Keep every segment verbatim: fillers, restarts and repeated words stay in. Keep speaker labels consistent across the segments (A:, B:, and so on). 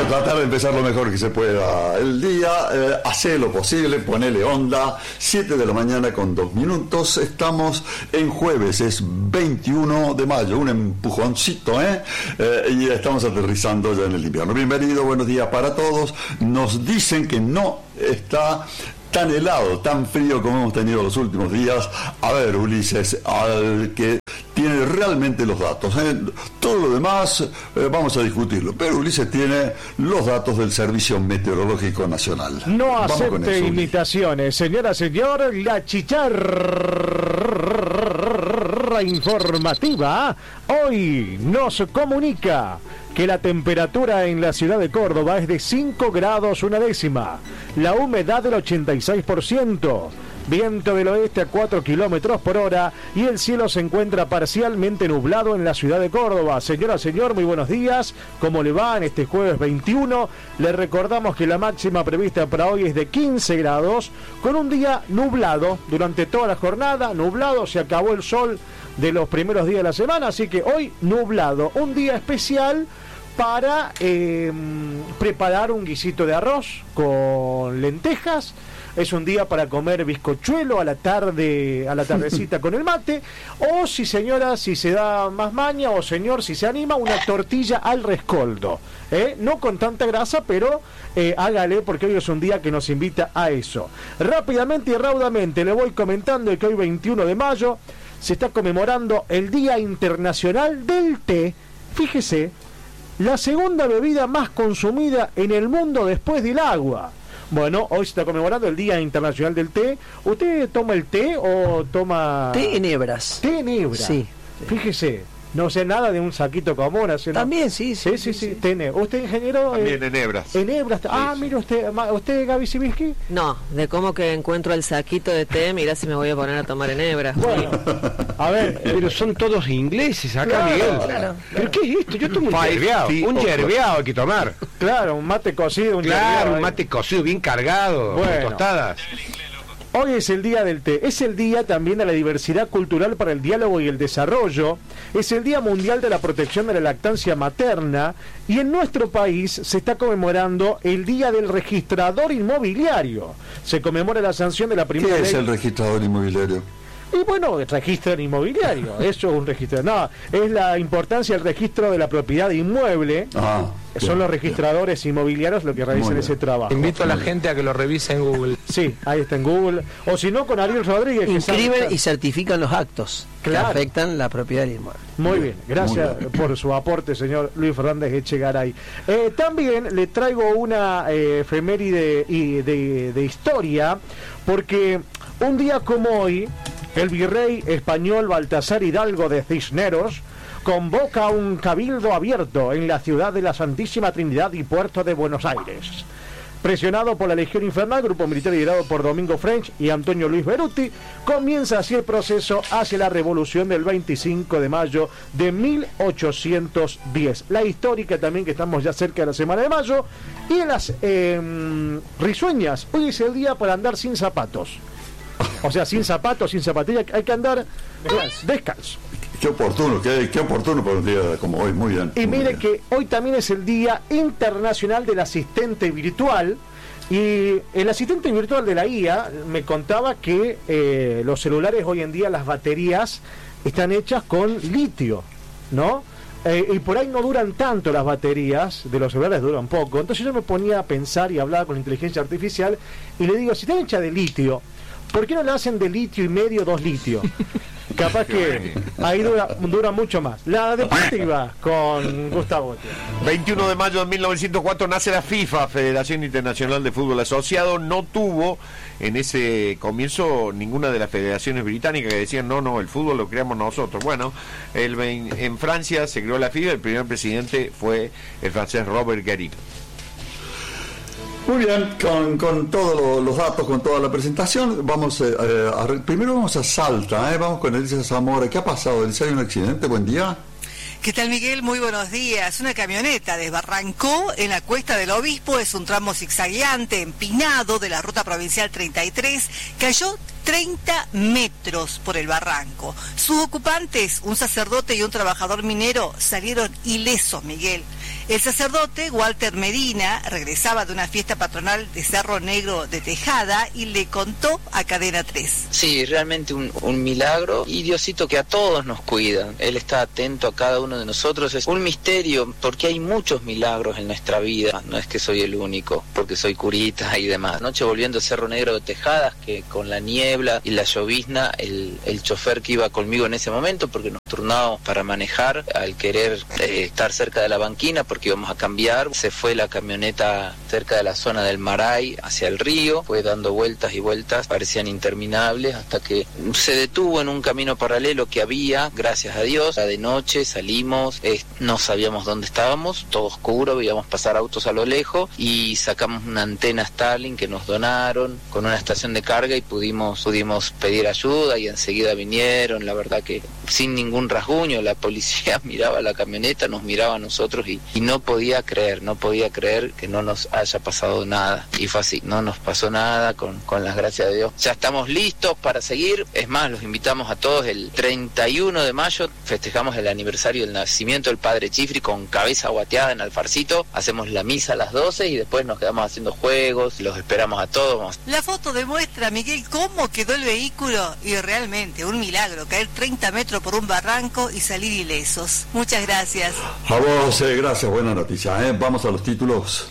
A: tratar de empezar lo mejor que se pueda el día, eh, hace lo posible, ponele onda, siete de la mañana con dos minutos, estamos en jueves, es veintiuno de mayo, un empujoncito, ¿eh? eh y estamos aterrizando ya en el invierno. Bienvenido, buenos días para todos. Nos dicen que no está tan helado, tan frío como hemos tenido los últimos días. A ver, Ulises, al que tiene realmente los datos, ¿eh? Todo lo demás eh, vamos a discutirlo, pero Ulises tiene los datos del Servicio Meteorológico Nacional.
B: No
A: vamos
B: acepte
A: eso,
B: imitaciones, señora, señor, la chicharra informativa hoy nos comunica que la temperatura en la ciudad de Córdoba es de cinco grados una décima, la humedad del ochenta y seis por ciento, viento del oeste a cuatro kilómetros por hora y el cielo se encuentra parcialmente nublado en la ciudad de Córdoba. Señora, señor, muy buenos días, ¿cómo le va en este jueves veintiuno? Le recordamos que la máxima prevista para hoy es de quince grados, con un día nublado durante toda la jornada, nublado, se acabó el sol de los primeros días de la semana, así que hoy nublado, un día especial para eh, preparar un guisito de arroz con lentejas. Es un día para comer bizcochuelo a la tarde, a la tardecita con el mate, o si señora, si se da más maña, o señor, si se anima, una tortilla al rescoldo, ¿eh? No con tanta grasa, pero eh, hágale, porque hoy es un día que nos invita a eso. Rápidamente y raudamente le voy comentando que hoy veintiuno de mayo se está conmemorando el Día Internacional del Té. Fíjese, la segunda bebida más consumida en el mundo después del agua. Bueno, hoy se está conmemorando el Día Internacional del Té. ¿Usted toma el té o toma...?
C: Té en hebras.
B: Té en hebras.
C: Sí.
B: Fíjese, no sé nada de un saquito común. ¿No?
C: También, sí,
B: sí. Sí, sí, sí. Té en hebras. ¿Usted, ingeniero?
D: También
B: eh,
D: en hebras.
B: En hebras. Sí, ah, sí. Mire usted. ¿Usted, Gaby Sibilski?
E: No, de cómo que encuentro el saquito de té, mirá si me voy a poner a tomar en hebras.
B: Bueno, a ver.
F: Pero son todos ingleses acá,
B: claro,
F: Miguel.
B: Claro, claro.
F: ¿Pero qué es esto? Yo tomo un yerbeado. Un yerbeado hay que tomar.
B: Claro, un mate cocido. Un
F: claro, un mate cocido bien cargado,
B: bueno,
F: con tostadas.
B: Hoy es el día del té, es el día también de la diversidad cultural para el diálogo y el desarrollo, es el Día Mundial de la Protección de la Lactancia Materna y en nuestro país se está conmemorando el Día del Registrador Inmobiliario. Se conmemora la sanción de la primera
A: ¿Qué es
B: ley...
A: el registrador inmobiliario?
B: Y bueno, registro inmobiliario, eso es un registro. No, es la importancia del registro de la propiedad inmueble.
A: Ah,
B: son
A: bien,
B: los registradores bien. inmobiliarios los que realizan ese trabajo.
F: Invito a la gente a que lo revise en Google.
B: Sí, ahí está en Google. O si no, con Ariel Rodríguez.
C: Inscriben y certifican los actos claro. que afectan la propiedad del inmueble.
B: Muy bien, gracias bien. por su aporte, señor Luis Fernández Echegaray. Eh, también le traigo una eh, efeméride de, de, de historia, porque un día como hoy, el virrey español Baltasar Hidalgo de Cisneros convoca un cabildo abierto en la ciudad de la Santísima Trinidad y Puerto de Buenos Aires. Presionado por la Legión Infernal, grupo militar liderado por Domingo French y Antonio Luis Beruti, comienza así el proceso hacia la revolución del veinticinco de mayo de mil ochocientos diez. La histórica también, que estamos ya cerca de la semana de mayo, y en las eh, risueñas, hoy es el día para andar sin zapatos. O sea, sin zapatos, sin zapatillas, hay que andar descalzo. descalzo.
A: Qué oportuno, qué, qué oportuno para un día como hoy, muy bien.
B: Y
A: muy
B: mire
A: bien.
B: que hoy también es el Día Internacional del Asistente Virtual, y el asistente virtual de la I A me contaba que eh, los celulares hoy en día, las baterías están hechas con litio, ¿no? Eh, y por ahí no duran tanto las baterías de los celulares, duran poco. Entonces yo me ponía a pensar y hablaba con la inteligencia artificial y le digo, si están hechas de litio, ¿por qué no la hacen de litio y medio, dos litios? Capaz que ahí dura, dura mucho más. La deportiva con Gustavo.
D: veintiuno de mayo de mil novecientos cuatro nace la FIFA, Federación Internacional de Fútbol Asociado. No tuvo en ese comienzo ninguna de las federaciones británicas que decían no, no, el fútbol lo creamos nosotros. Bueno, el, en Francia se creó la FIFA, el primer presidente fue el francés Robert Guérin.
A: Muy bien, con, con todos lo, los datos, con toda la presentación, vamos eh, a, primero vamos a Salta, eh, vamos con Elisa Zamora. ¿Qué ha pasado, Elisa? ¿Hay un accidente? Buen día.
G: ¿Qué tal, Miguel? Muy buenos días. Una camioneta desbarrancó en la Cuesta del Obispo, es un tramo zigzagueante, empinado de la ruta provincial treinta y tres, cayó treinta metros por el barranco. Sus ocupantes, un sacerdote y un trabajador minero, salieron ilesos, Miguel. El sacerdote Walter Medina regresaba de una fiesta patronal de Cerro Negro de Tejada y le contó a Cadena tres.
H: Sí, realmente un, un milagro, y Diosito que a todos nos cuida. Él está atento a cada uno de nosotros. Es un misterio porque hay muchos milagros en nuestra vida. No es que soy el único, porque soy curita y demás. Anoche volviendo a Cerro Negro de Tejadas, que con la niebla y la llovizna, el, el chofer que iba conmigo en ese momento, porque nos turnábamos para manejar, al querer eh, estar cerca de la banquina, porque íbamos a cambiar, se fue la camioneta cerca de la zona del Maray hacia el río, fue dando vueltas y vueltas, parecían interminables, hasta que se detuvo en un camino paralelo que había, gracias a Dios. Era de noche, salimos, eh, no sabíamos dónde estábamos, todo oscuro, veíamos pasar autos a lo lejos y sacamos una antena Starlink que nos donaron con una estación de carga y pudimos, pudimos pedir ayuda y enseguida vinieron. La verdad que sin ningún rasguño, la policía miraba la camioneta, nos miraba a nosotros y, y no podía creer, no podía creer que no nos haya pasado nada. Y fue así, no nos pasó nada, con, con las gracias de Dios. Ya estamos listos para seguir, es más, los invitamos a todos el treinta y uno de mayo, festejamos el aniversario del nacimiento del Padre Chifri con cabeza guateada en Alfarcito, hacemos la misa a las doce y después nos quedamos haciendo juegos, los esperamos a todos.
G: La foto demuestra, Miguel, cómo quedó el vehículo y realmente un milagro, caer treinta metros por un barranco y salir ilesos. Muchas gracias.
A: A vos, eh, gracias, buena noticia. ¿eh? Vamos a los títulos.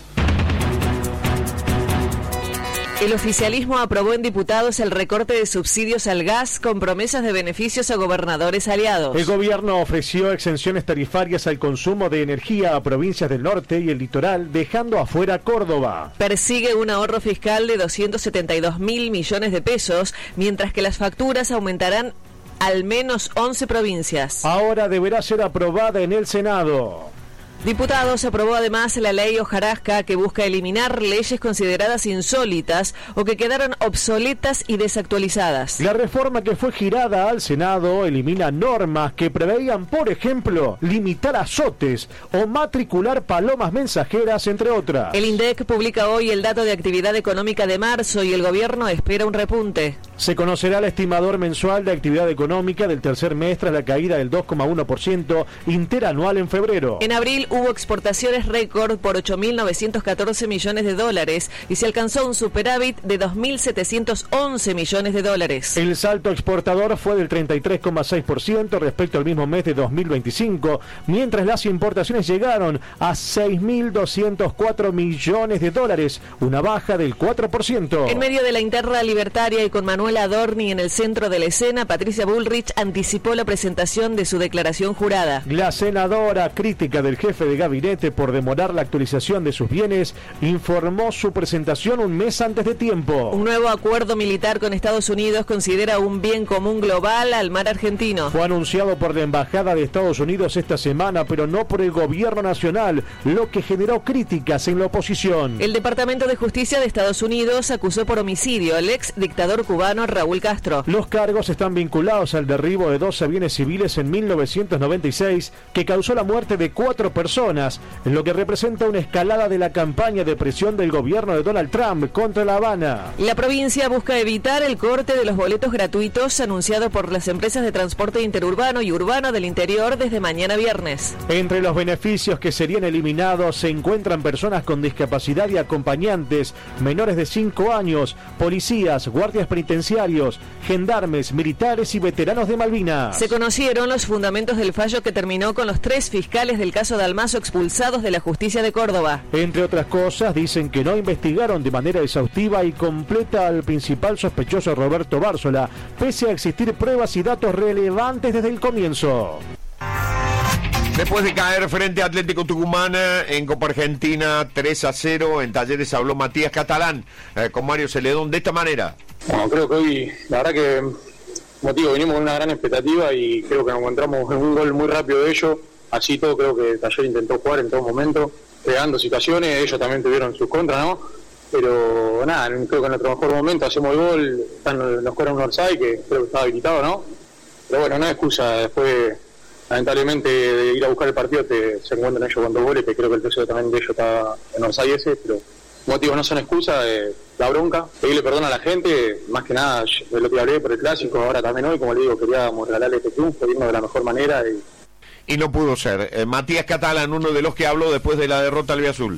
E: El oficialismo aprobó en diputados el recorte de subsidios al gas con promesas de beneficios a gobernadores aliados.
B: El gobierno ofreció exenciones tarifarias al consumo de energía a provincias del norte y el litoral, dejando afuera Córdoba.
E: Persigue un ahorro fiscal de doscientos setenta y dos mil millones de pesos, mientras que las facturas aumentarán al menos once provincias.
B: Ahora deberá ser aprobada en el Senado.
E: Diputados aprobó además la ley hojarasca, que busca eliminar leyes consideradas insólitas o que quedaron obsoletas y desactualizadas.
B: La reforma que fue girada al Senado elimina normas que preveían, por ejemplo, limitar azotes o matricular palomas mensajeras, entre otras.
E: El INDEC publica hoy el dato de actividad económica de marzo y el gobierno espera un repunte.
B: Se conocerá el estimador mensual de actividad económica del tercer mes tras la caída del dos coma uno por ciento interanual en febrero.
E: En abril hubo exportaciones récord por ocho mil novecientos catorce millones de dólares y se alcanzó un superávit de dos mil setecientos once millones de dólares.
B: El salto exportador fue del treinta y tres coma seis por ciento respecto al mismo mes de dos mil veinticinco, mientras las importaciones llegaron a seis mil doscientos cuatro millones de dólares, una baja del cuatro por ciento.
E: En medio de la interna libertaria y con Manuel Adorni en el centro de la escena, Patricia Bullrich anticipó la presentación de su declaración jurada.
B: La senadora, crítica del jefe de gabinete por demorar la actualización de sus bienes, informó su presentación un mes antes de tiempo.
E: Un nuevo acuerdo militar con Estados Unidos considera un bien común global al mar argentino.
B: Fue anunciado por la Embajada de Estados Unidos esta semana, pero no por el gobierno nacional, lo que generó críticas en la oposición.
E: El Departamento de Justicia de Estados Unidos acusó por homicidio al ex dictador cubano Raúl Castro.
B: Los cargos están vinculados al derribo de dos aviones civiles en mil novecientos noventa y seis, que causó la muerte de cuatro personas, en lo que representa una escalada de la campaña de presión del gobierno de Donald Trump contra La Habana.
E: La provincia busca evitar el corte de los boletos gratuitos anunciado por las empresas de transporte interurbano y urbano del interior desde mañana viernes.
B: Entre los beneficios que serían eliminados se encuentran personas con discapacidad y acompañantes, menores de cinco años, policías, guardias penitenciarios, gendarmes, militares y veteranos de Malvinas.
E: Se conocieron los fundamentos del fallo que terminó con los tres fiscales del caso Dalmazo expulsados de la justicia de Córdoba.
B: Entre otras cosas, dicen que no investigaron de manera exhaustiva y completa al principal sospechoso Roberto Bárzola, pese a existir pruebas y datos relevantes desde el comienzo.
D: Después de caer frente a Atlético Tucumán en Copa Argentina tres a cero, en Talleres habló Matías Catalán eh, con Mario Celedón de esta manera.
I: Bueno, creo que hoy, la verdad que, motivo, venimos con una gran expectativa y creo que nos encontramos en un gol muy rápido de ellos. Así todo, creo que Talleres intentó jugar en todo momento, creando situaciones, ellos también tuvieron sus contras, ¿no? Pero nada, creo que en nuestro mejor momento hacemos el gol, están, nos cobran un offside que creo que estaba habilitado, ¿no? Pero bueno, no hay excusa, después lamentablemente de ir a buscar el partido te, se encuentran ellos con dos goles, que creo que el tercero también de ellos estaba en offside ese, pero motivos no son excusas, eh, la bronca, pedirle perdón a la gente, más que nada, yo, lo que hablé por el clásico, ahora también hoy, como le digo, queríamos regalarle este triunfo, irnos de la mejor manera y
D: y no pudo ser. Eh, Matías Catalán, uno de los que habló después de la derrota albiazul.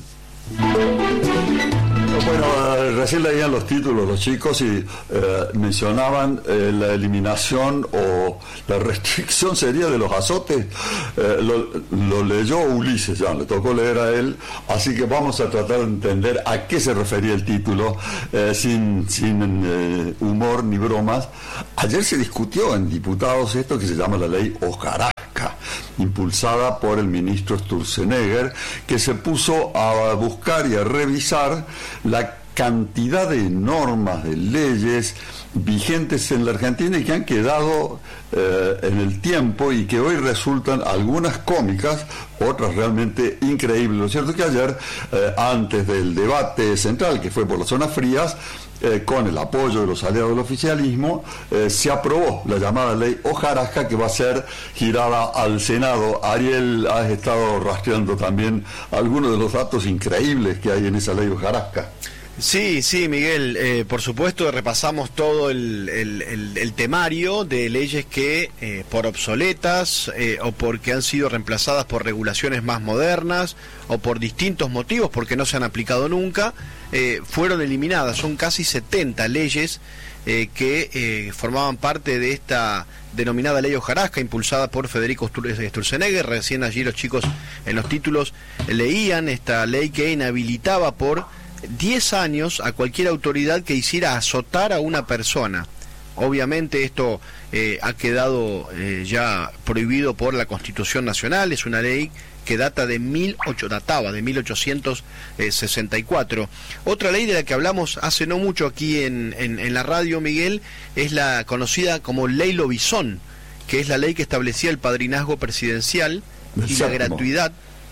A: Bueno, recién leían los títulos los chicos y eh, mencionaban eh, la eliminación o la restricción sería de los azotes. Eh, lo, lo leyó Ulises, ya le tocó leer a él, así que vamos a tratar de entender a qué se refería el título eh, sin, sin eh, humor ni bromas. Ayer se discutió en diputados esto que se llama la ley Hojarasca, impulsada por el ministro Sturzenegger, que se puso a buscar y a revisar la cantidad de normas, de leyes vigentes en la Argentina y que han quedado eh, en el tiempo y que hoy resultan algunas cómicas, otras realmente increíbles. Lo cierto es que ayer, eh, antes del debate central, que fue por las zonas frías, Eh, con el apoyo de los aliados del oficialismo, eh, se aprobó la llamada ley Hojarasca, que va a ser girada al Senado. Ariel, has estado rastreando también algunos de los datos increíbles que hay en esa ley Hojarasca.
J: Sí, sí, Miguel, eh, por supuesto repasamos todo el, el, el, el temario de leyes que eh, por obsoletas eh, o porque han sido reemplazadas por regulaciones más modernas o por distintos motivos porque no se han aplicado nunca, eh, fueron eliminadas. Son casi setenta leyes eh, que eh, formaban parte de esta denominada ley Hojarasca, impulsada por Federico Sturzenegger. Recién allí los chicos en los títulos leían esta ley que inhabilitaba por diez años a cualquier autoridad que hiciera azotar a una persona. Obviamente esto eh, ha quedado eh, ya prohibido por la Constitución Nacional. Es una ley que data de mil ocho, databa de mil ochocientos sesenta y cuatro. Otra ley de la que hablamos hace no mucho aquí en, en, en la radio, Miguel, es la conocida como Ley Lobizón, que es la ley que establecía el padrinazgo presidencial y la gratuidad.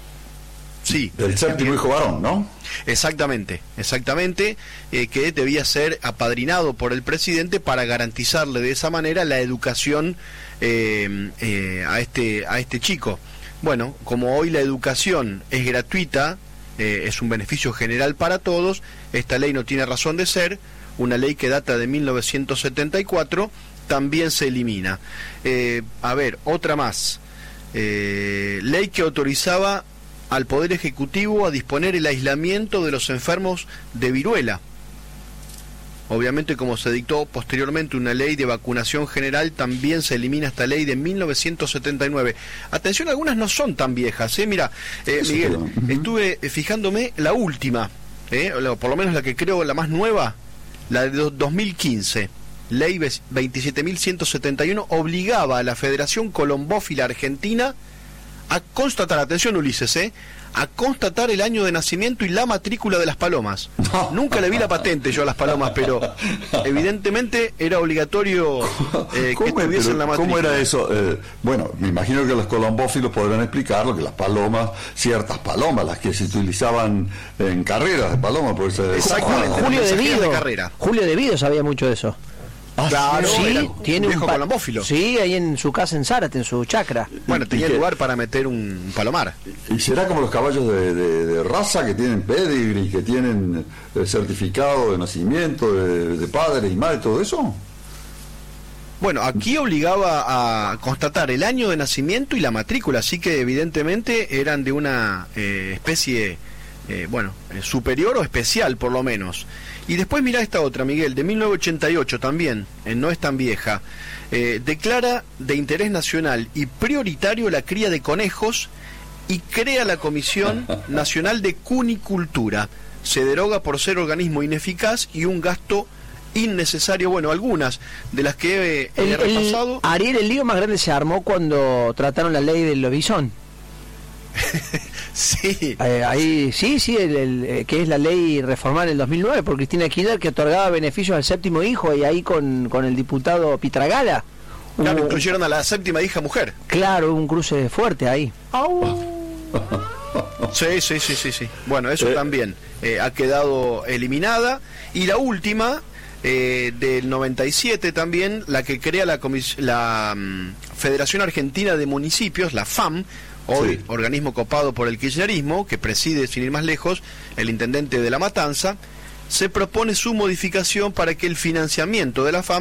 J: Sí,
A: del séptimo hijo varón, ¿no?
J: Exactamente, exactamente, eh, que debía ser apadrinado por el presidente para garantizarle de esa manera la educación eh, eh, a este a este chico. Bueno, como hoy la educación es gratuita, eh, es un beneficio general para todos, esta ley no tiene razón de ser. Una ley que data de mil novecientos setenta y cuatro también se elimina. Eh, a ver, otra más. Eh, ley que autorizaba al Poder Ejecutivo a disponer el aislamiento de los enfermos de viruela. Obviamente, como se dictó posteriormente una ley de vacunación general, también se elimina esta ley de mil novecientos setenta y nueve. Atención, algunas no son tan viejas, ¿eh? Mira, eh, Miguel, estuve fijándome la última, ¿eh? por lo menos la que creo la más nueva, la de dos mil quince. Ley veintisiete mil ciento setenta y uno obligaba a la Federación Colombófila Argentina a constatar, atención Ulises, ¿eh? a constatar el año de nacimiento y la matrícula de las palomas. Nunca le vi la patente yo a las palomas, pero evidentemente era obligatorio eh, que tuviesen la matrícula.
A: ¿Cómo era eso? Eh, bueno, me imagino que los colombófilos podrán explicarlo, que las palomas, ciertas palomas, las que se utilizaban en carreras de palomas, por eso.
C: Exactamente. Julio de Vido, Julio de Vido sabía mucho de eso.
J: Ah, claro,
C: sí, tiene un, un
J: colombófilo.
C: Sí, ahí en su casa en Zárate, en su chacra.
J: Bueno, tenía lugar para meter un palomar.
A: ¿Y será como los caballos de, de, de raza que tienen pedigree, que tienen el certificado de nacimiento de, de padres y madres, todo eso?
J: Bueno, aquí obligaba a constatar el año de nacimiento y la matrícula, así que evidentemente eran de una eh, especie, eh, bueno, eh, superior o especial por lo menos. Y después mirá esta otra, Miguel, de mil novecientos ochenta y ocho también, eh, no es tan vieja. Eh, declara de interés nacional y prioritario la cría de conejos y crea la Comisión Nacional de Cunicultura. Se deroga por ser organismo ineficaz y un gasto innecesario. Bueno, algunas de las que eh,
C: el,
J: he repasado.
C: El, Ariel, el lío más grande se armó cuando trataron la ley del lobizón.
J: Sí.
C: Eh, ahí, sí, sí, el, el, que es la ley reformada en el dos mil nueve por Cristina Kirchner, que otorgaba beneficios al séptimo hijo, y ahí con, con el diputado Pitragala.
J: Claro, hubo, incluyeron a la séptima hija mujer.
C: Claro, hubo un cruce fuerte ahí.
J: Sí, sí, sí, sí, sí. Bueno, eso eh. también eh, ha quedado eliminada. Y la última, eh, del noventa y siete también, la que crea la, comis la um, Federación Argentina de Municipios, la F A M, hoy sí, organismo copado por el kirchnerismo, que preside, sin ir más lejos, el intendente de La Matanza. Se propone su modificación para que el financiamiento de la F A M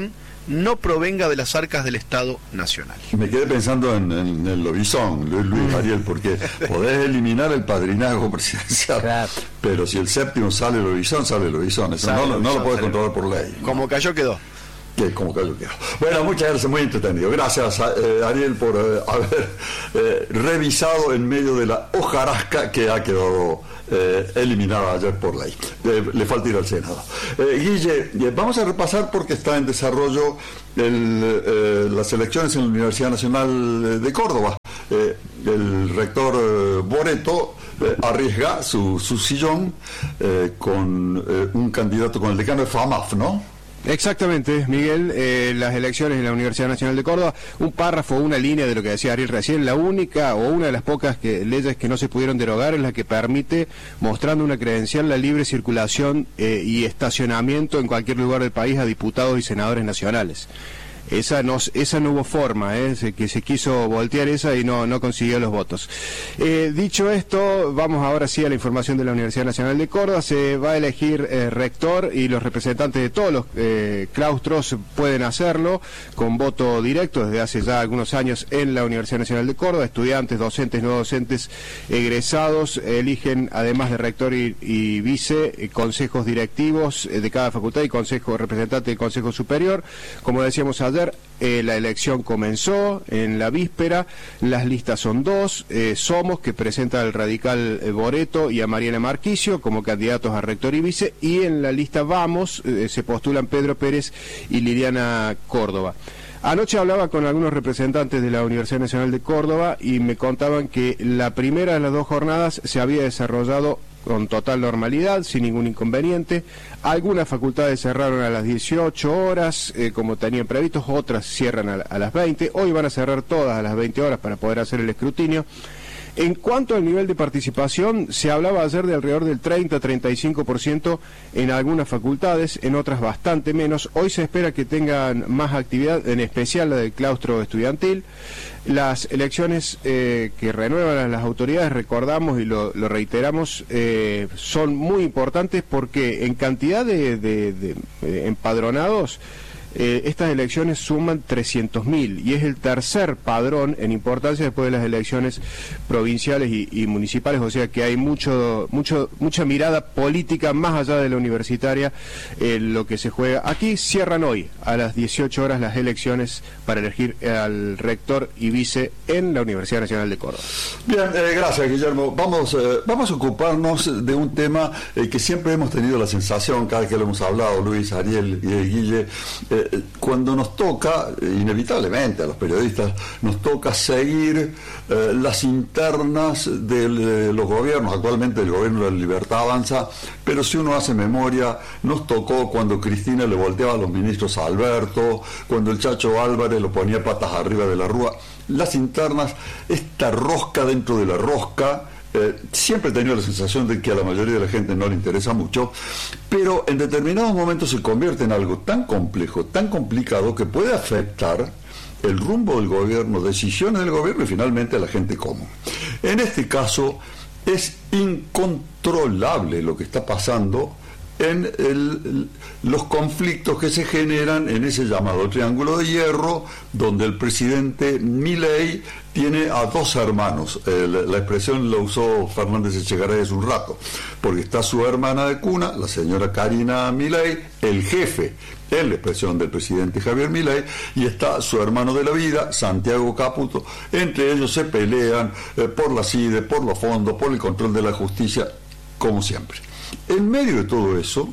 J: no provenga de las arcas del Estado Nacional.
A: Me quedé pensando en, en, en el lobizón, Luis, Luis Ariel, porque podés eliminar el padrinazgo presidencial, claro. Pero si el séptimo sale el lobizón, sale el lobizón. Eso sale no, lobizón, no lo podés controlar por ley.
J: Como cayó, quedó.
A: Que como cayó, quedó. Bueno, muchas gracias, muy entretenido. Gracias, eh, Ariel, por eh, haber eh, revisado en medio de la hojarasca que ha quedado eh, eliminada ayer por ley. Eh, le falta ir al Senado. Eh, Guille, eh, vamos a repasar porque está en desarrollo el, eh, las elecciones en la Universidad Nacional de Córdoba. Eh, el rector eh, Boreto eh, arriesga su, su sillón eh, con eh, un candidato, con el decano de FAMAF, ¿no?
F: Exactamente, Miguel, eh, las elecciones en la Universidad Nacional de Córdoba, un párrafo, una línea de lo que decía Ariel recién, la única o una de las pocas que, leyes que no se pudieron derogar es la que permite, mostrando una credencial, la libre circulación eh, y estacionamiento en cualquier lugar del país a diputados y senadores nacionales. Esa no, esa no hubo forma, ¿eh? se, que se quiso voltear esa y no, no consiguió los votos. Eh, dicho esto, vamos ahora sí a la información de la Universidad Nacional de Córdoba. Se va a elegir eh, rector y los representantes de todos los eh, claustros pueden hacerlo con voto directo desde hace ya algunos años en la Universidad Nacional de Córdoba. Estudiantes, docentes, no docentes, egresados eligen además de rector y, y vice eh, consejos directivos eh, de cada facultad y consejo representante del Consejo Superior. Como decíamos ayer, Eh, la elección comenzó en la víspera, las listas son dos, eh, Somos, que presenta al radical eh, Boreto y a Mariana Marquicio como candidatos a rector y vice, y en la lista Vamos eh, se postulan Pedro Pérez y Liliana Córdoba. Anoche hablaba con algunos representantes de la Universidad Nacional de Córdoba y me contaban que la primera de las dos jornadas se había desarrollado con total normalidad, sin ningún inconveniente. Algunas facultades cerraron a las dieciocho horas, eh, como tenían previstos, otras cierran a, a las veinte. Hoy van a cerrar todas a las veinte horas para poder hacer el escrutinio. En cuanto al nivel de participación, se hablaba ayer de alrededor del treinta a treinta y cinco por ciento en algunas facultades, en otras bastante menos. Hoy se espera que tengan más actividad, en especial la del claustro estudiantil. Las elecciones eh, que renuevan las autoridades, recordamos y lo, lo reiteramos, eh, son muy importantes porque en cantidad de, de, de, de empadronados, Eh, estas elecciones suman trescientos mil y es el tercer padrón en importancia después de las elecciones provinciales y, y municipales, o sea que hay mucho, mucho, mucha mirada política más allá de la universitaria en lo que se juega. Aquí cierran hoy a las dieciocho horas las elecciones para elegir al rector y vice en la Universidad Nacional de Córdoba.
A: Bien, eh, gracias Guillermo. Vamos, eh, vamos a ocuparnos de un tema eh, que siempre hemos tenido la sensación, cada vez que lo hemos hablado, Luis, Ariel y eh, Guille, eh, cuando nos toca, inevitablemente a los periodistas, nos toca seguir eh, las internas de eh, los gobiernos, actualmente el gobierno de la Libertad Avanza, pero si uno hace memoria, nos tocó cuando Cristina le volteaba a los ministros a Alberto, cuando el Chacho Álvarez lo ponía patas arriba de la rúa. Las internas, esta rosca dentro de la rosca, Eh, siempre he tenido la sensación de que a la mayoría de la gente no le interesa mucho, pero en determinados momentos se convierte en algo tan complejo, tan complicado, que puede afectar el rumbo del gobierno, decisiones del gobierno y finalmente a la gente común. En este caso es incontrolable lo que está pasando en el, los conflictos que se generan en ese llamado triángulo de hierro, donde el presidente Milei tiene a dos hermanos. Eh, la, la expresión la usó Fernández Echegaray hace un rato, porque está su hermana de cuna, la señora Karina Milei, el jefe, es la expresión del presidente Javier Milei, y está su hermano de la vida, Santiago Caputo. Entre ellos se pelean eh, por la CIDE, por los fondos, por el control de la justicia, como siempre. En medio de todo eso,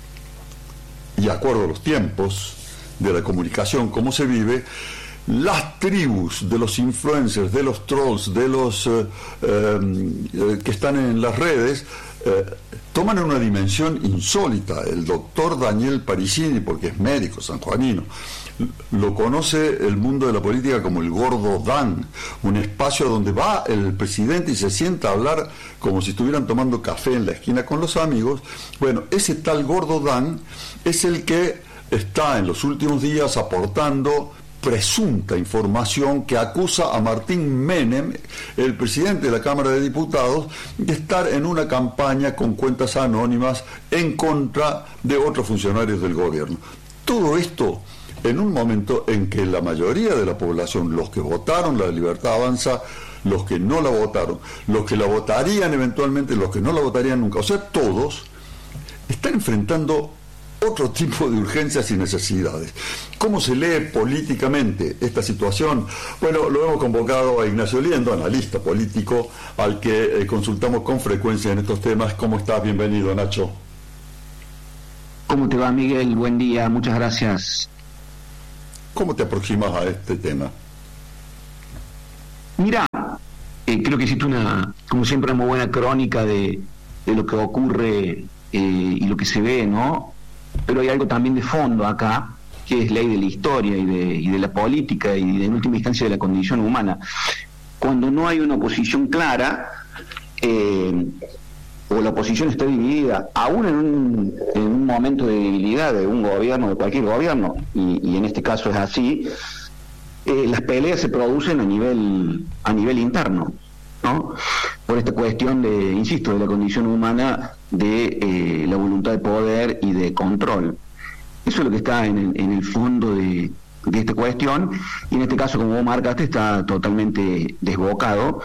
A: y de acuerdo a los tiempos de la comunicación, cómo se vive, las tribus de los influencers, de los trolls, de los eh, eh, que están en las redes, eh, toman una dimensión insólita. El doctor Daniel Parisini, porque es médico sanjuanino, lo conoce el mundo de la política como el Gordo Dan, un espacio donde va el presidente y se sienta a hablar como si estuvieran tomando café en la esquina con los amigos. Bueno, ese tal Gordo Dan es el que está en los últimos días aportando presunta información que acusa a Martín Menem, el presidente de la Cámara de Diputados, de estar en una campaña con cuentas anónimas en contra de otros funcionarios del gobierno. Todo esto en un momento en que la mayoría de la población, los que votaron la Libertad Avanza, los que no la votaron, los que la votarían eventualmente, los que no la votarían nunca, o sea, todos están enfrentando otro tipo de urgencias y necesidades. ¿Cómo se lee políticamente esta situación? Bueno, lo hemos convocado a Ignacio Liendo, analista político, al que eh, consultamos con frecuencia en estos temas. ¿Cómo estás? Bienvenido, Nacho.
K: ¿Cómo te va, Miguel? Buen día, muchas gracias.
A: ¿Cómo te aproximas a este tema?
K: Mira, eh, creo que hiciste una, como siempre, una muy buena crónica de, de lo que ocurre eh, y lo que se ve, ¿no? Pero hay algo también de fondo acá, que es ley de la historia y de, y de la política y de, en última instancia de la condición humana. Cuando no hay una oposición clara, eh, o la oposición está dividida, aún en un, en un momento de debilidad de un gobierno, de cualquier gobierno, y, y en este caso es así, eh, las peleas se producen a nivel, a nivel interno, ¿no? Por esta cuestión de, insisto, de la condición humana, de eh, la voluntad de poder y de control. Eso es lo que está en el, en el fondo de, de esta cuestión, y en este caso, como vos marcaste, está totalmente desbocado.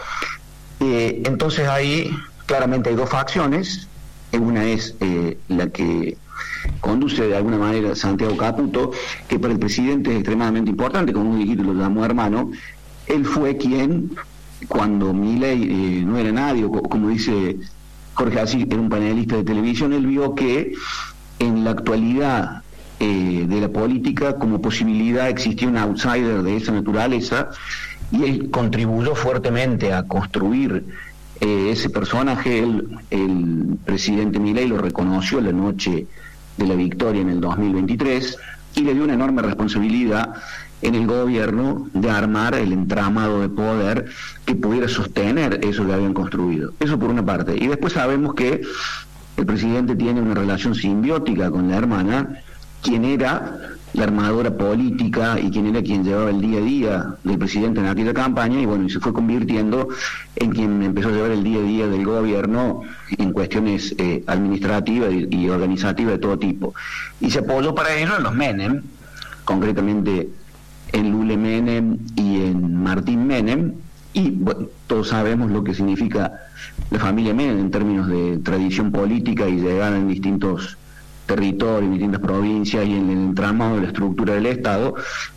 K: Eh, entonces ahí claramente hay dos facciones. Una es eh, la que conduce de alguna manera Santiago Caputo, que para el presidente es extremadamente importante, como dijiste, lo llamó hermano. Él fue quien, cuando Milei eh, no era nadie, o como dice Jorge Asís, era un panelista de televisión, él vio que en la actualidad eh, de la política, como posibilidad, existía un outsider de esa naturaleza, y él contribuyó fuertemente a construir eh, ese personaje. El, el presidente Milei lo reconoció la noche de la victoria en el dos mil veintitrés y le dio una enorme responsabilidad en el gobierno de armar el entramado de poder que pudiera sostener eso que habían construido. Eso por una parte. Y después sabemos que el presidente tiene una relación simbiótica con la hermana, quien era la armadora política y quien era quien llevaba el día a día del presidente en aquella campaña, y bueno, y se fue convirtiendo en quien empezó a llevar el día a día del gobierno en cuestiones eh, administrativas y, y organizativas de todo tipo. Y se apoyó para ello en los Menem, concretamente en Lule Menem y en Martín Menem, y bueno, todos sabemos lo que significa la familia Menem en términos de tradición política y llegada en distintos territorios, en distintas provincias y en el entramado de la estructura del Estado.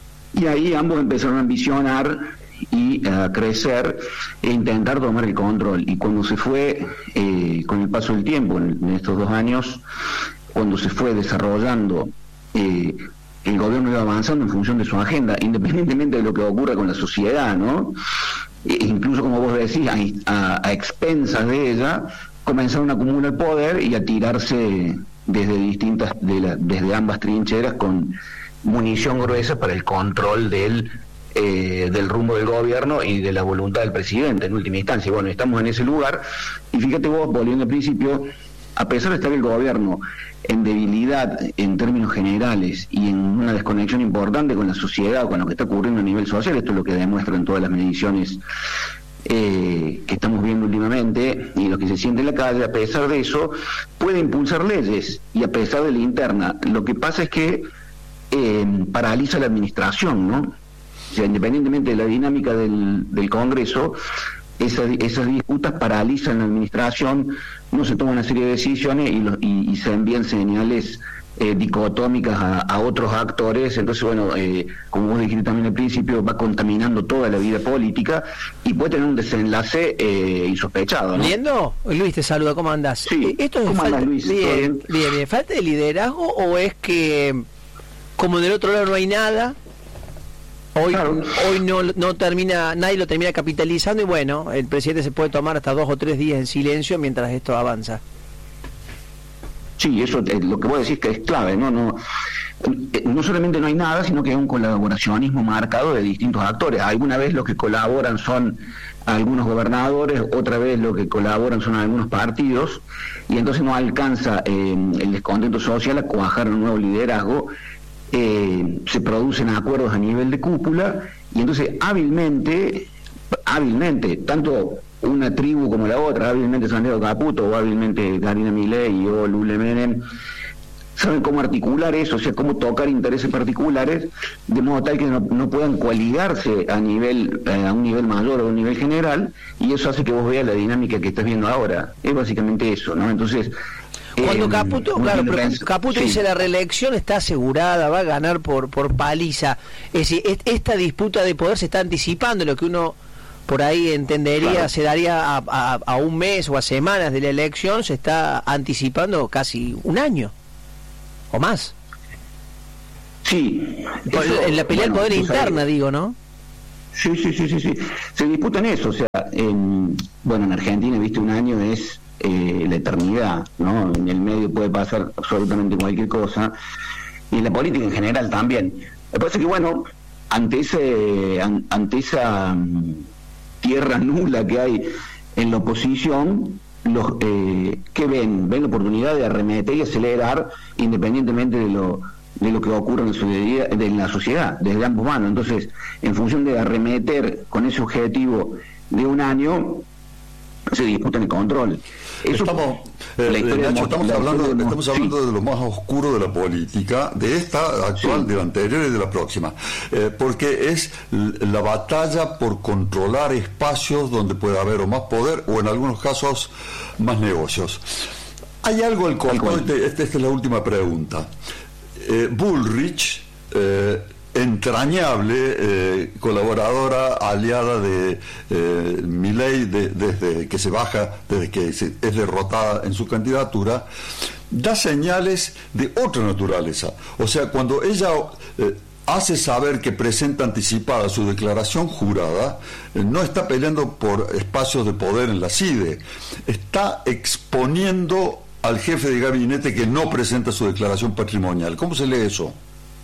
K: Y ahí ambos empezaron a ambicionar y a crecer e intentar tomar el control. Y cuando se fue, eh, con el paso del tiempo, en, en estos dos años, cuando se fue desarrollando, eh, el gobierno iba avanzando en función de su agenda, independientemente de lo que ocurra con la sociedad, ¿no? E incluso, como vos decís, a, a, a expensas de ella, comenzaron a acumular poder y a tirarse desde distintas, de la, desde ambas trincheras, con munición gruesa para el control del eh, del rumbo del gobierno y de la voluntad del presidente en última instancia. Bueno, estamos en ese lugar, y fíjate vos, volviendo al principio, a pesar de estar el gobierno en debilidad en términos generales y en una desconexión importante con la sociedad, con lo que está ocurriendo a nivel social, esto es lo que demuestran todas las mediciones eh, que estamos viendo últimamente y lo que se siente en la calle, a pesar de eso puede impulsar leyes, y a pesar de la interna. Lo que pasa es que eh, paraliza la administración, ¿no? O sea, independientemente de la dinámica del, del Congreso, Esas, esas disputas paralizan la administración, no se toman una serie de decisiones y, lo, y, y se envían señales eh, dicotómicas a, a otros actores. Entonces, bueno, eh, como vos dijiste también al principio, va contaminando toda la vida política y puede tener un desenlace eh, insospechado, ¿no?
C: ¿Liendo? Luis, te saluda, ¿cómo andás?
K: Sí,
C: ¿Esto es
K: ¿cómo
C: falta,
K: andás, Luis?
C: Bien, bien, bien, ¿falta de liderazgo o es que, como del otro lado no hay nada, Hoy, claro. hoy no, no termina, nadie lo termina capitalizando, y bueno, el presidente se puede tomar hasta dos o tres días en silencio mientras esto avanza?
K: Sí, eso es lo que voy a decir, que es clave, ¿no? No, no solamente no hay nada, sino que hay un colaboracionismo marcado de distintos actores. Alguna vez los que colaboran son algunos gobernadores, otra vez los que colaboran son algunos partidos, y entonces no alcanza eh, el descontento social a cuajar un nuevo liderazgo. Eh, se producen acuerdos a nivel de cúpula, y entonces hábilmente, hábilmente, tanto una tribu como la otra, hábilmente Santiago Caputo o hábilmente Karina Milei o Lule Menem, saben cómo articular eso, o sea, cómo tocar intereses particulares, de modo tal que no, no puedan coaligarse a nivel eh, a un nivel mayor o a un nivel general, y eso hace que vos veas la dinámica que estás viendo ahora. Es básicamente eso, ¿no? Entonces,
C: cuando
K: eh,
C: Caputo, claro, pero
K: pens-
C: Caputo
K: sí.
C: dice la reelección está asegurada, va a ganar por por paliza. Es decir, es- esta disputa de poder se está anticipando, lo que uno por ahí entendería
K: Claro.
C: se daría a, a, a un mes o a semanas de la elección, se está anticipando casi un año o más.
K: Sí.
C: Por-
K: Eso,
C: en la pelea
K: bueno,
C: del poder
K: tú sabes-
C: interna, digo, ¿no?
K: Sí, sí, sí, sí, sí. Se disputan eso, o sea, en, bueno, en Argentina, viste, un año es eh, la eternidad, ¿no? En el medio puede pasar absolutamente cualquier cosa, y en la política en general también. Me parece que, bueno, ante ese, an- ante esa mm, tierra nula que hay en la oposición, los eh, ¿qué ven? Ven la oportunidad de arremeter y acelerar independientemente de lo de lo que ocurre en la sociedad, en la sociedad desde ambos manos. Entonces, en función de arremeter con ese objetivo de un año, se disputa el control. Eso,
A: Estamos, eh,
K: la historia
A: Nacho,
K: de-
A: estamos
K: la
A: hablando,
K: historia de-
A: estamos hablando de lo más oscuro de la política, de esta actual,
K: Sí.
A: de la anterior y de la próxima, eh, porque es l- la batalla por controlar espacios donde pueda haber o más poder o en algunos casos más negocios. Hay algo al
K: Tal cual.
A: este, esta es la última pregunta. Eh, Bullrich, eh, entrañable eh, colaboradora, aliada de eh, Milei de- desde que se baja, desde que se- es derrotada en su candidatura, da señales de otra naturaleza. O sea, cuando ella eh, hace saber que presenta anticipada su declaración jurada, eh, no está peleando por espacios de poder en la CIDE, está exponiendo al jefe de gabinete que no presenta su declaración patrimonial. ¿Cómo se lee eso?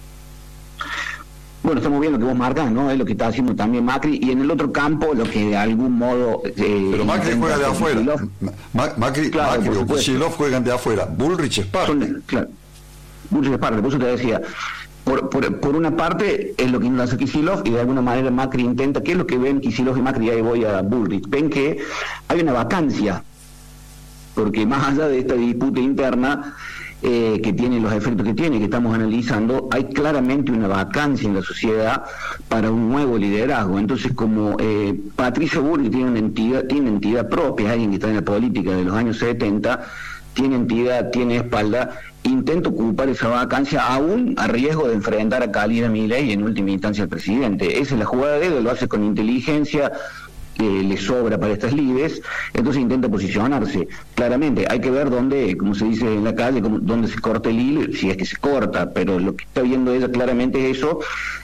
K: Bueno, estamos viendo lo que vos marcas, ¿no? Es lo que está haciendo también Macri, y en el otro campo lo que de algún modo... eh,
A: Pero Macri
K: intenta
A: juega de
K: hacer
A: afuera.
K: Kicillof.
A: Ma- Macri,
K: Claro,
A: Macri
K: por
A: o
K: supuesto.
A: Kicillof juegan de afuera. Bullrich es parte.
K: Son, claro, muchas partes, por eso te decía, por, por, por una parte es lo que hace Kicillof, y de alguna manera Macri intenta, ¿qué es lo que ven Kicillof y Macri? Y ahí voy a Bullrich, ven que hay una vacancia, porque más allá de esta disputa interna eh, que tiene los efectos que tiene, que estamos analizando, hay claramente una vacancia en la sociedad para un nuevo liderazgo. Entonces, como eh, Patricia Bullrich tiene una entidad, tiene entidad propia, es alguien que está en la política de los años setenta, tiene entidad, tiene espalda, intenta ocupar esa vacancia aún a riesgo de enfrentar a Khalid Milei y en última instancia al presidente. Esa es la jugada de él, lo hace con inteligencia, que le sobra para estas lides, entonces intenta posicionarse. Claramente, hay que ver dónde, como se dice en la calle, cómo- dónde se corta el hilo, si es que se corta, pero lo que está viendo ella claramente es eso.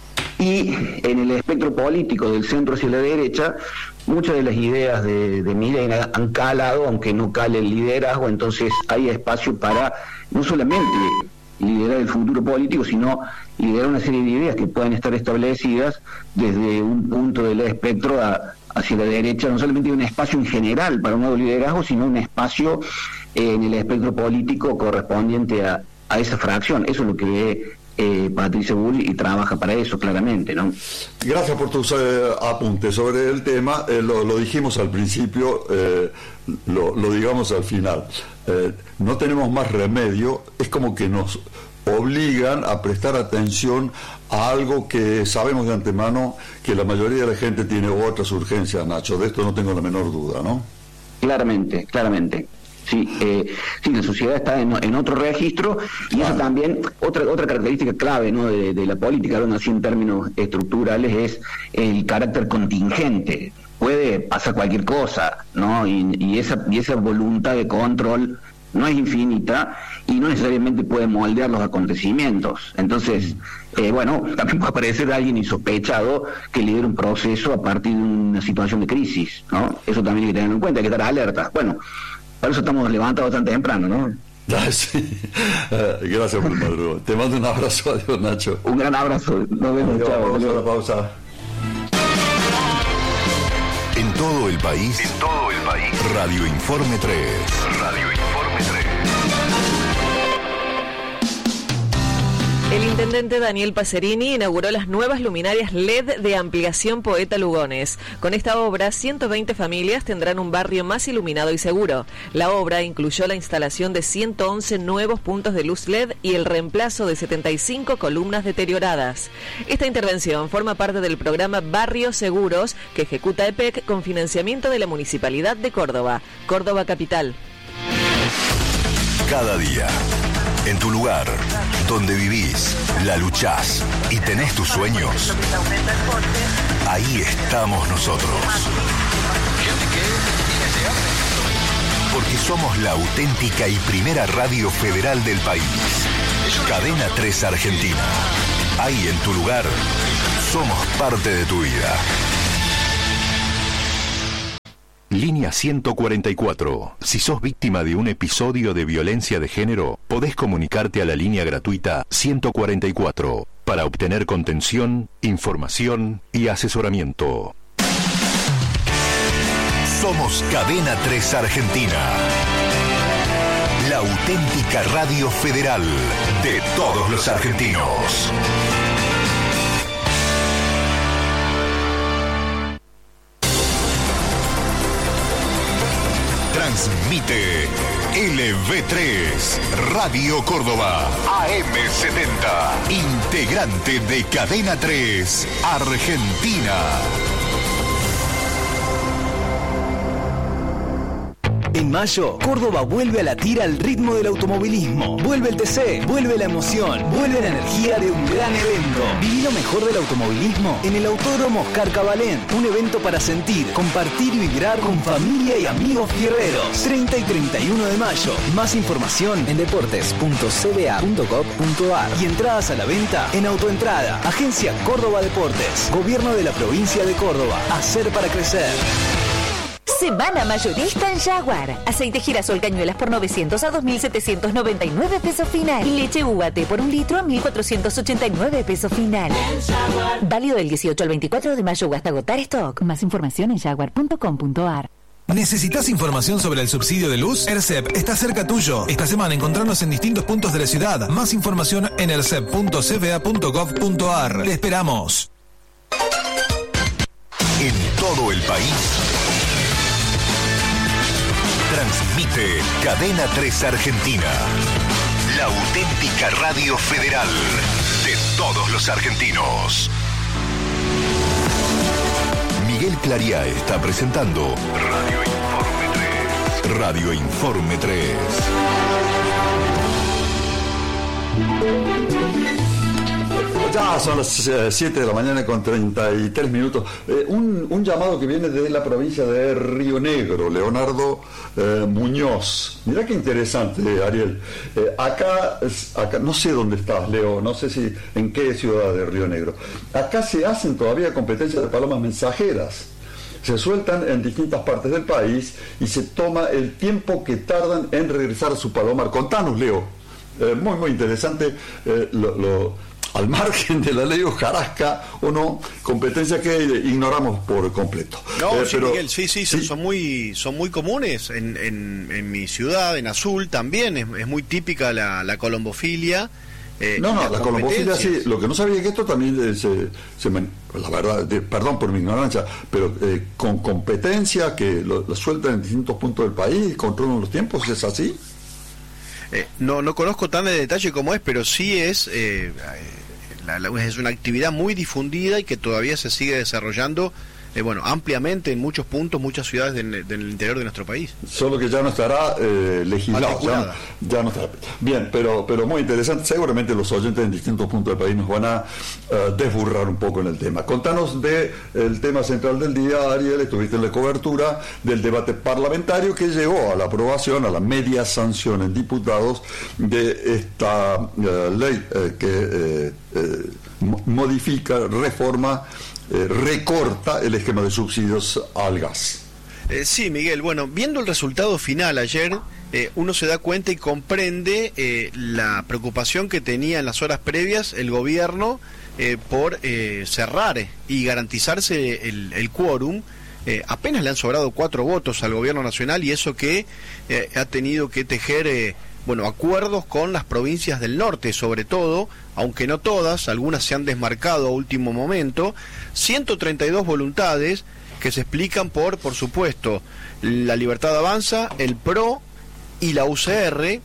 K: Y en el espectro político del centro hacia la derecha, muchas de las ideas de, de Milei han calado, aunque no cale el liderazgo, entonces hay espacio para no solamente liderar el futuro político, sino liderar una serie de ideas que puedan estar establecidas desde un punto del espectro a- hacia la derecha. No solamente hay un espacio en general para un nuevo liderazgo, sino un espacio eh, en el espectro político correspondiente a, a esa fracción. Eso es lo que ve eh, Patricia Bullrich, y trabaja para eso claramente, ¿no?
A: Gracias por tus eh, apuntes sobre el tema. Eh, lo, lo dijimos al principio, eh, lo, lo digamos al final. Eh, no tenemos más remedio, es como que nos obligan a prestar atención a algo que sabemos de antemano que la mayoría de la gente tiene otras urgencias, Nacho. De esto no tengo la menor duda, ¿no?
K: Claramente, claramente. Sí, eh, sí, la sociedad está en, en otro registro, y eso también, otra otra característica clave, ¿no?, de, de la política, hablando así en términos estructurales, es el carácter contingente. Puede pasar cualquier cosa, ¿no? Y, y esa y esa voluntad de control no es infinita y no necesariamente puede moldear los acontecimientos. Entonces, eh, bueno, también puede aparecer alguien insospechado que lidera un proceso a partir de una situación de crisis, ¿no? Eso también hay que tenerlo en cuenta, hay que estar alerta. Bueno, por eso estamos levantados tan temprano, ¿no?
A: Ah, sí. Eh, gracias por el madrugo. Te mando un abrazo. Adiós, Nacho.
K: Un gran abrazo. Nos vemos.
A: Adiós,
K: Chao.
A: vamos a la pausa.
L: En todo el país. En todo el país. Radio Informe tres. Radio Informe tres.
E: El intendente intendente Daniel Pacerini inauguró las nuevas luminarias L E D de ampliación Poeta Lugones. Con esta obra, ciento veinte familias tendrán un barrio más iluminado y seguro. La obra incluyó la instalación de ciento once nuevos puntos de luz L E D y el reemplazo de setenta y cinco columnas deterioradas. Esta intervención forma parte del programa Barrios Seguros que ejecuta E P E C con financiamiento de la Municipalidad de Córdoba, Córdoba Capital.
L: Cada día, en tu lugar, donde vivís, la luchás y tenés tus sueños, ahí estamos nosotros. Porque somos la auténtica y primera radio federal del país. Cadena tres Argentina. Ahí en tu lugar, somos parte de tu vida. Línea ciento cuarenta y cuatro. Si sos víctima de un episodio de violencia de género, podés comunicarte a la línea gratuita ciento cuarenta y cuatro para obtener contención, información y asesoramiento. Somos Cadena tres Argentina. La auténtica radio federal de todos los argentinos. Transmite L V tres, Radio Córdoba, A M setenta, integrante de Cadena tres, Argentina.
M: En mayo, Córdoba vuelve a latir al ritmo del automovilismo. Vuelve el T C, vuelve la emoción, vuelve la energía de un gran evento. Viví lo mejor del automovilismo en el Autódromo Oscar Cabalén. Un evento para sentir, compartir y vibrar con familia y amigos fierreros. treinta y treinta y uno de mayo. Más información en deportes punto c b a punto gov punto a r y entradas a la venta en Autoentrada. Agencia Córdoba Deportes. Gobierno de la provincia de Córdoba. Hacer para crecer.
N: Semana mayorista en Jaguar. Aceite girasol cañuelas por novecientos a dos mil setecientos noventa y nueve pesos final. Y leche U A T por un litro a mil cuatrocientos ochenta y nueve pesos final. Válido del dieciocho al veinticuatro de mayo o hasta agotar stock. Más información en jaguar punto com punto a r.
O: ¿Necesitas información sobre el subsidio de luz? ERCEP está cerca tuyo. Esta semana encontrarnos en distintos puntos de la ciudad. Más información en ercep punto c b a punto gov punto a r. Te esperamos.
L: En todo el país. Transmite Cadena tres Argentina. La auténtica radio federal de todos los argentinos. Miguel Clariá está presentando Radio Informe tres. Radio Informe tres.
A: Ya son las siete de la mañana con treinta y tres minutos. Eh, un, un llamado que viene de la provincia de Río Negro, Leonardo eh, Muñoz. Mirá qué interesante, Ariel. Eh, acá, acá, no sé dónde estás, Leo, no sé si en qué ciudad de Río Negro. Acá se hacen todavía competencias de palomas mensajeras. Se sueltan en distintas partes del país y se toma el tiempo que tardan en regresar a su palomar. Contanos, Leo. Eh, muy, muy interesante eh, lo... lo al margen de la ley hojarasca o no, competencias que ignoramos por completo.
J: No,
A: eh,
J: sí,
A: pero,
J: Miguel, sí, sí,
A: sí,
J: son muy son muy comunes en, en, en mi ciudad, en Azul también, es, es muy típica la, la colombofilia. Eh,
A: no, no, la colombofilia sí, lo que no sabía es que esto también eh, se, se la verdad, de, perdón por mi ignorancia, pero eh, con competencia que lo, lo sueltan en distintos puntos del país, controlan los tiempos, ¿es así?
J: Eh, no, no conozco tan de detalle como es, pero sí es... Eh, La, la, es una actividad muy difundida y que todavía se sigue desarrollando eh, bueno, ampliamente en muchos puntos, muchas ciudades del, del interior de nuestro país.
A: Solo que ya no estará eh, legislado, ya, ya no estará. Bien, pero pero muy interesante. Seguramente los oyentes en distintos puntos del país nos van a uh, desburrar un poco en el tema. Contanos de el tema central del día, Ariel. Estuviste en la cobertura del debate parlamentario que llegó a la aprobación, a la media sanción en diputados de esta uh, ley uh, que uh, uh, modifica, reforma, Eh, recorta el esquema de subsidios al gas.
J: Eh, sí, Miguel, bueno, viendo el resultado final ayer, eh, uno se da cuenta y comprende eh, la preocupación que tenía en las horas previas el gobierno eh, por eh, cerrar y garantizarse el, el quórum. Eh, apenas le han sobrado cuatro votos al gobierno nacional y eso que eh, ha tenido que tejer eh, bueno, acuerdos con las provincias del norte, sobre todo, aunque no todas, algunas se han desmarcado a último momento, ciento treinta y dos voluntades que se explican por, por supuesto, la Libertad Avanza, el P R O y la U C R,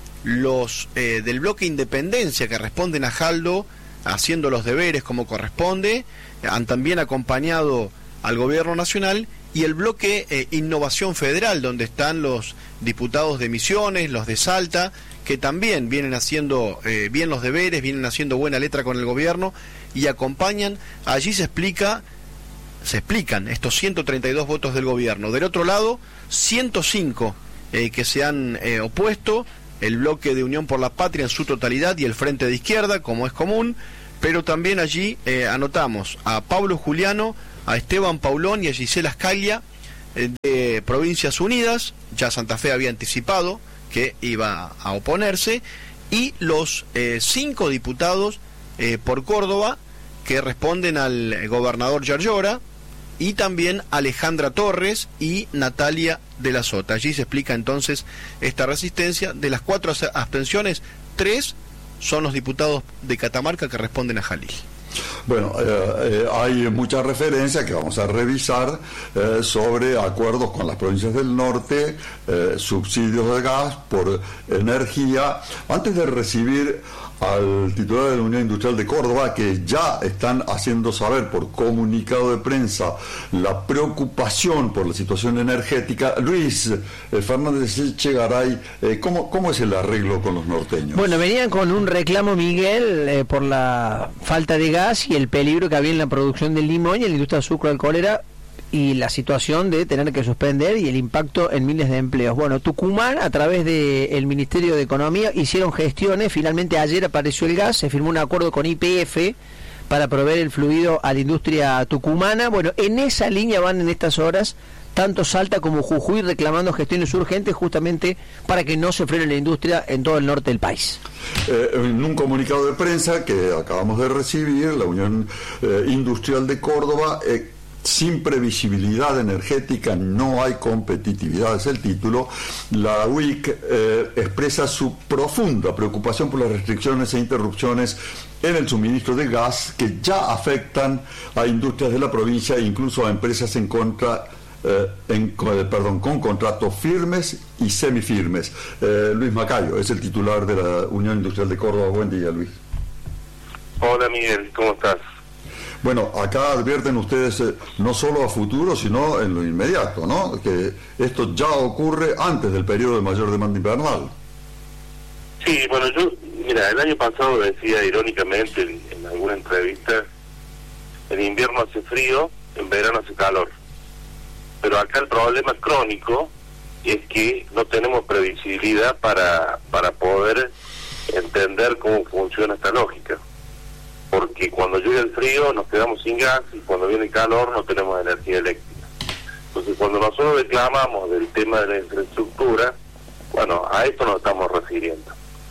J: los eh, del bloque Independencia que responden a Jaldo haciendo los deberes como corresponde, han también acompañado al gobierno nacional, y el bloque eh, Innovación Federal, donde están los diputados de Misiones, los de Salta, que también vienen haciendo eh, bien los deberes, vienen haciendo buena letra con el gobierno y acompañan. Allí se explica, se explican estos ciento treinta y dos votos del gobierno. Del otro lado, ciento cinco eh, que se han eh, opuesto, el bloque de Unión por la Patria en su totalidad y el Frente de Izquierda, como es común, pero también allí eh, anotamos a Pablo Juliano, a Esteban Paulón y a Gisela Scalia eh, de Provincias Unidas. Ya Santa Fe había anticipado que iba a oponerse, y los eh, cinco diputados eh, por Córdoba que responden al gobernador Yarlora, y también Alejandra Torres y Natalia de la Sota. Allí se explica entonces esta resistencia. De las cuatro abstenciones, tres son los diputados de Catamarca que responden a Jalil.
A: Bueno, eh, eh, hay muchas referencias que vamos a revisar eh, sobre acuerdos con las provincias del norte, eh, subsidios de gas por energía. Antes de recibir al titular de la Unión Industrial de Córdoba, que ya están haciendo saber por comunicado de prensa la preocupación por la situación energética, Luis eh, Fernández Echegaray, eh, ¿cómo, ¿cómo es el arreglo con los norteños?
C: Bueno, venían con un reclamo, Miguel, eh, por la falta de gas y el peligro que había en la producción del limón y en la industria sucroalcoholera, y la situación de tener que suspender y el impacto en miles de empleos. Bueno, Tucumán, a través del Ministerio de Economía, hicieron gestiones. Finalmente ayer apareció el gas, se firmó un acuerdo con Y P F para proveer el fluido a la industria tucumana. Bueno, en esa línea van en estas horas tanto Salta como Jujuy reclamando gestiones urgentes justamente para que no se frene la industria en todo el norte del país.
A: Eh, en un comunicado de prensa que acabamos de recibir, la Unión eh, Industrial de Córdoba, eh, sin previsibilidad energética no hay competitividad, es el título. La U I C eh, expresa su profunda preocupación por las restricciones e interrupciones en el suministro de gas que ya afectan a industrias de la provincia e incluso a empresas en contra eh, en, perdón, con contratos firmes y semifirmes. Eh, Luis Macayo es el titular de la Unión Industrial de Córdoba. Buen día, Luis.
P: Hola, Miguel, ¿cómo estás?
A: Bueno, acá advierten ustedes eh, no solo a futuro, sino en lo inmediato, ¿no? Que esto ya ocurre antes del periodo de mayor demanda invernal.
P: Sí, bueno, yo, mira, el año pasado decía irónicamente en, en alguna entrevista, en invierno hace frío, en verano hace calor. Pero acá el problema crónico es que no tenemos previsibilidad para, para poder entender cómo funciona esta lógica. Porque cuando llega el frío nos quedamos sin gas y cuando viene el calor no tenemos energía eléctrica. Entonces cuando nosotros reclamamos del tema de la infraestructura, bueno, a esto nos estamos refiriendo.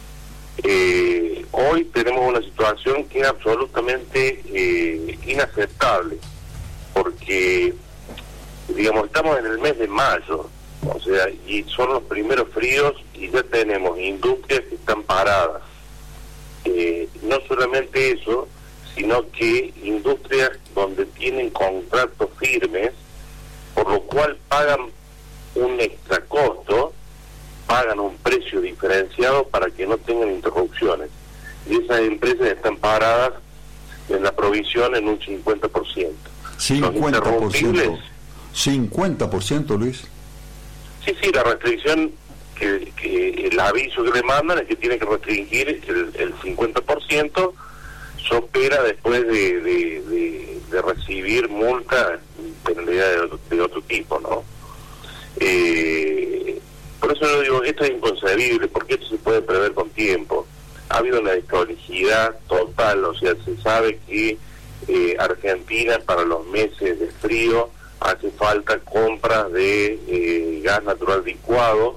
P: Eh, hoy tenemos una situación que es absolutamente eh, inaceptable, porque, digamos, estamos en el mes de mayo, o sea, y son los primeros fríos y ya tenemos industrias que están paradas. Eh, no solamente eso, sino que industrias donde tienen contratos firmes, por lo cual pagan un extra costo, pagan un precio diferenciado para que no tengan interrupciones. Y esas empresas están paradas en la provisión en un cincuenta por ciento.
A: cincuenta por ciento. cincuenta por ciento, Luis.
P: Sí, sí, la restricción, que, que el aviso que le mandan es que tiene que restringir el, el cincuenta por ciento, se opera después de, de, de, de recibir multa, penalidad de otro, de otro tipo, ¿no? Eh, por eso yo digo, esto es inconcebible, porque esto se puede prever con tiempo. Ha habido una desprolijidad total, o sea, se sabe que eh, Argentina para los meses de frío hace falta compras de eh, gas natural licuado,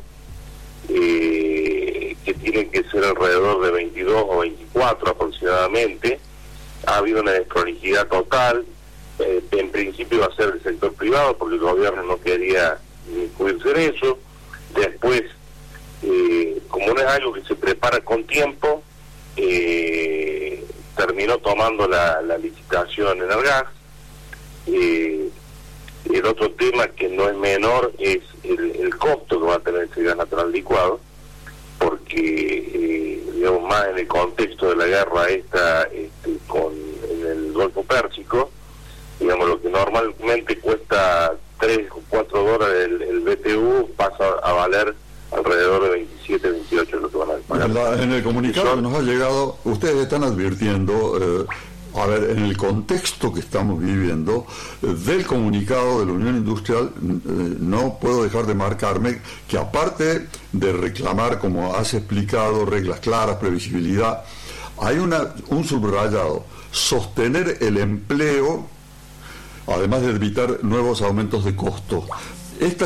P: eh, que tienen que ser alrededor de veintidós o veinticuatro aproximadamente. Ha habido una desprolijidad total, eh, en principio va a ser el sector privado porque el gobierno no quería incluirse en eso. Después, eh, como no es algo que se prepara con tiempo, eh, terminó tomando la, la licitación en el gas. Eh, el otro tema que no es menor es el, el costo que va a tener ese gas natural licuado, porque eh, digamos más en el contexto de la guerra esta este, con en el Golfo Pérsico, digamos lo que normalmente cuesta tres o cuatro dólares el, el B T U pasa a valer alrededor de veintisiete, veintiocho lo que van a pagar.
A: En, la, en el comunicado que nos ha llegado, ustedes están advirtiendo, eh, a ver, en el contexto que estamos viviendo, eh, del comunicado de la Unión Industrial, eh, no puedo dejar de marcarme que aparte de reclamar, como has explicado, reglas claras, previsibilidad, hay una un subrayado, sostener el empleo, además de evitar nuevos aumentos de costo. Esta